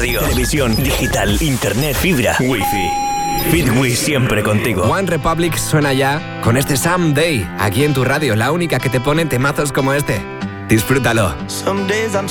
radio, televisión, digital, internet, fibra, wifi. Fitwis siempre contigo. One Republic suena ya con este Someday, aquí en tu radio, la única que te pone temazos como este. Disfrútalo. Some days I'm